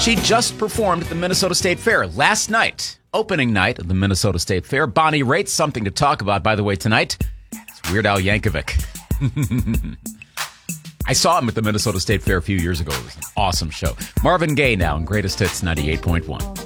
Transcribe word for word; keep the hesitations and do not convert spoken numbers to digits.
She just performed at the Minnesota State Fair last night, opening night of the Minnesota State Fair. Bonnie Raitt's something to talk about, by the way, tonight. It's Weird Al Yankovic. I saw him at the Minnesota State Fair a few years ago. It was an awesome show. Marvin Gaye now in Greatest Hits ninety-eight point one.